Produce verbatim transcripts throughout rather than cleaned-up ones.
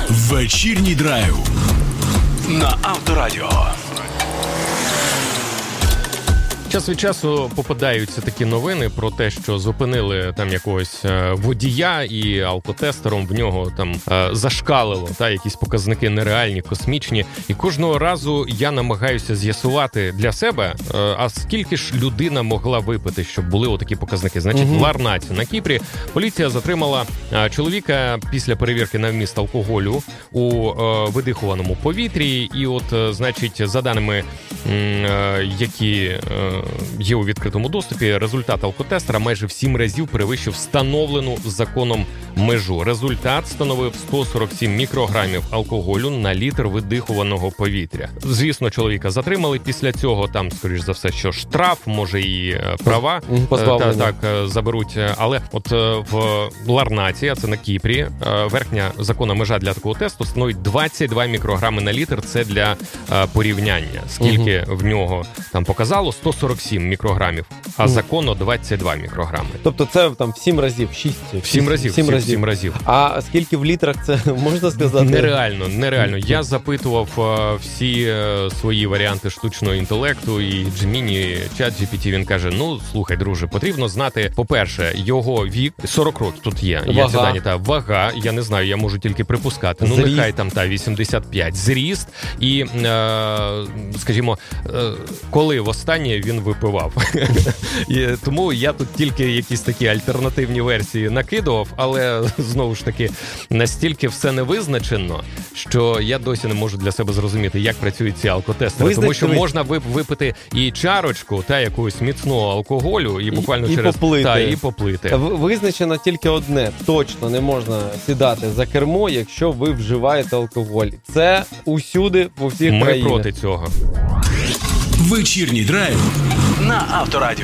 Вечірній драйв на Авторадіо. Час від часу попадаються такі новини про те, що зупинили там якогось водія і алкотестером в нього там зашкалило, та якісь показники нереальні, космічні. І кожного разу я намагаюся з'ясувати для себе, а скільки ж людина могла випити, щоб були отакі показники. Значить, угу. в Ларнаці на Кіпрі поліція затримала чоловіка після перевірки на вміст алкоголю у видихуваному повітрі. І от, значить, за даними, які є у відкритому доступі, результат алкотестера майже в сім разів перевищив встановлену законом межу. Результат становив сто сорок сім мікрограмів алкоголю на літр видихуваного повітря. Звісно, чоловіка затримали. Після цього там, скоріш за все, що штраф, може і права та, так заберуть. Але от в Ларнаці, а це на Кіпрі, верхня законна межа для такого тесту становить двадцять два мікрограми на літр. Це для порівняння. Скільки угу. в нього там показало? сто сорок сім мікрограмів, а угу. законно двадцять два мікрограми. Тобто це там в сім разів, шість? В сім разів, сім разів. сім разів. А скільки в літрах це можна сказати? Нереально, нереально. Я запитував uh, всі uh, свої варіанти штучного інтелекту і Gemini, чат джі пі ті, він каже, ну, слухай, друже, потрібно знати, по-перше, його вік, сорок років тут є. Вага. Є ці дані, та вага, я не знаю, я можу тільки припускати. Ну, Зріст. Нехай там, та, вісімдесят п'ять. Зріст і, uh, скажімо, uh, коли востаннє він випивав. І, тому я тут тільки якісь такі альтернативні версії накидував, але, знову ж таки, настільки все не визначено, що я досі не можу для себе зрозуміти, як працюють ці алкотестери. Визнач... Тому що можна випити і чарочку, та якогось міцного алкоголю, і буквально і, через... І поплити. Та, і поплити. Визначено тільки одне. Точно не можна сідати за кермо, якщо ви вживаєте алкоголь. Це усюди, по всіх Ми країнах. проти цього. Вечірній драйв на Авторадіо.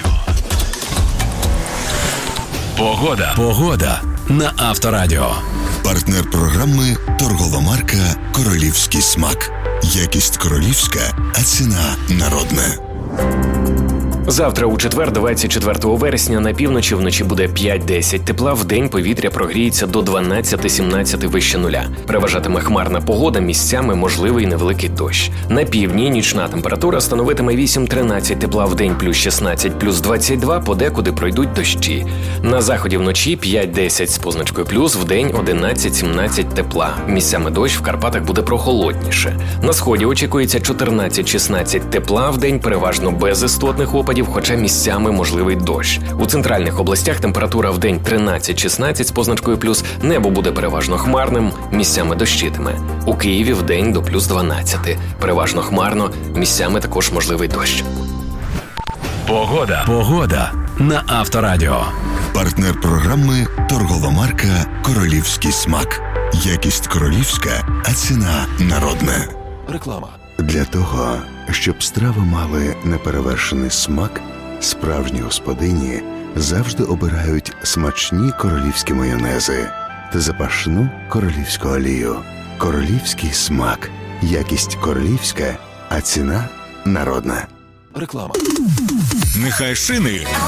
Погода. Погода на Авторадіо. Партнер програми торгова марка «Королівський смак». Якість королівська, а ціна народна. Завтра у четвер, двадцять четвертого вересня, на півночі вночі буде п'ять-десять тепла, вдень повітря прогріється до дванадцять-сімнадцять вище нуля. Переважатиме хмарна погода, місцями можливий невеликий дощ. На півдні нічна температура становитиме вісім-тринадцять тепла, вдень плюс шістнадцять, плюс двадцять два, подекуди пройдуть дощі. На заході вночі п'ять-десять з позначкою плюс, вдень одинадцять-сімнадцять тепла. Місцями дощ, в Карпатах буде прохолодніше. На сході очікується чотирнадцять-шістнадцять тепла, вдень переважно без істотних опадів, хоча місцями можливий дощ. У центральних областях температура в день тринадцять-шістнадцять з позначкою плюс, небо буде переважно хмарним, місцями дощитиме. У Києві в день до плюс дванадцять. Переважно хмарно, місцями також можливий дощ. Погода. Погода на Авторадіо. Партнер програми торгова марка «Королівський смак». Якість королівська, а ціна народна. Реклама. Для того, щоб страви мали неперевершений смак, справжні господині завжди обирають смачні королівські майонези та запашну королівську олію. Королівський смак. Якість королівська, а ціна народна. Реклама. Нехай шини